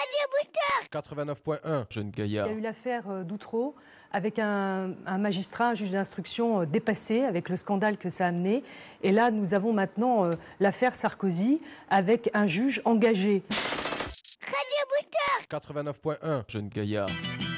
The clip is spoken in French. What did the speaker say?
89.1, Jeune Gaillard. Il y a eu l'affaire d'Outreau avec un magistrat, un juge d'instruction dépassé avec le scandale que ça a amené. Et là, nous avons maintenant l'affaire Sarkozy avec un juge engagé. 89.1, Jeune Gaillard.